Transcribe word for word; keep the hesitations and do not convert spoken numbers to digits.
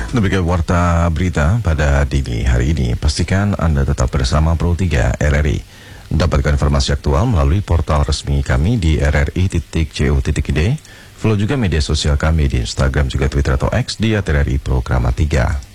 Demikian warta berita pada dini hari ini. Pastikan Anda tetap bersama Pro tiga R R I. Dapatkan informasi aktual melalui portal resmi kami di r r i titik co titik i d. Follow juga media sosial kami di Instagram juga Twitter atau X di at R R I Programa tiga.